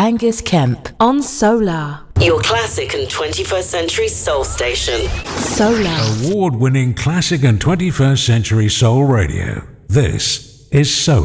Angus Kemp on Solar. Your classic and 21st century soul station. Solar. Award-winning classic and 21st century soul radio. This is Solar.